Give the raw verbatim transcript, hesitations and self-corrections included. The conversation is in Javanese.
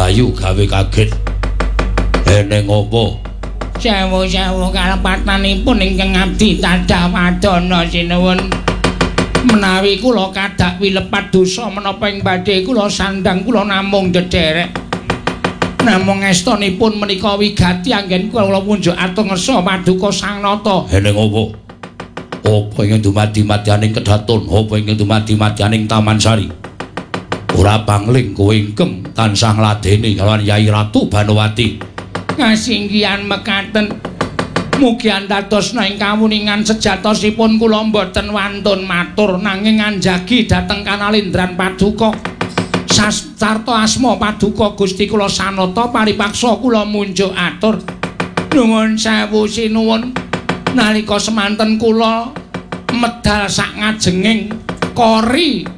payu gawe kaget. Eneng apa? Sewu-sewu kalepatanipun ingkang abdi tadah wadana sinuwun. Menawi kula kadak wilepat dosa menapa ing badhe kula sandang kula namung dederek. Namung estunipun menika wigati anggen kula munjuk atung ngersa paduka Sang Nata. Eneng apa? Apa ingkang dumadi-madyaning kedaton, apa ingkang dumadi-madyaning Taman Sari? Ora pangling kowe ingkem tansah ngladeni kalawan Yai Ratu Banowati. Kasinggihan mekaten mugi andadosna ing kawuningan sejatosipun kula mboten wantun matur nanging anjagi dhateng kanalindran paduka. Sastarta asma paduka Gusti kula Sanata paripaksa kula munjuk atur. Nuwun sewu sinuwun. Nalika semanten kula medal sak ngajenging kori